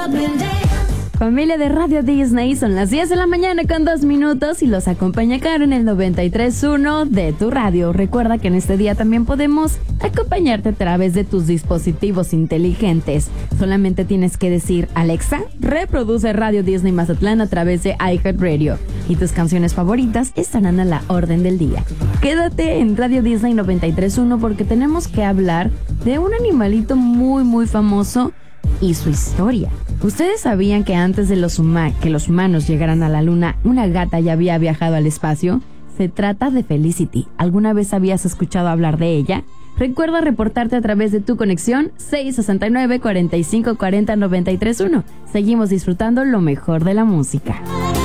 Familia de Radio Disney, son las 10 de la mañana con 2 minutos y los acompaña Caro en el 93.1 de tu radio. Recuerda que en este día también podemos acompañarte a través de tus dispositivos inteligentes. Solamente tienes que decir: Alexa, reproduce Radio Disney Mazatlán a través de iHeartRadio y tus canciones favoritas estarán a la orden del día. Quédate en Radio Disney 93.1 porque tenemos que hablar de un animalito muy famoso y su historia. ¿Ustedes sabían que antes de que los humanos llegaran a la luna, una gata ya había viajado al espacio? Se trata de Felicity. ¿Alguna vez habías escuchado hablar de ella? Recuerda reportarte a través de tu conexión 669-4540-931. Seguimos disfrutando lo mejor de la música.